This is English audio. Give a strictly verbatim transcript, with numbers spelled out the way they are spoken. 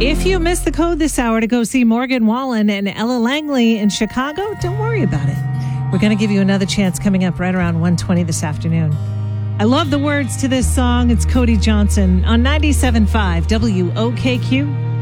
If you missed the code this hour to go see Morgan Wallen and Ella Langley in Chicago, don't worry about it. We're going to give you another chance coming up right around one twenty this afternoon. I love the words to this song. It's Cody Johnson on ninety-seven point five W O K Q.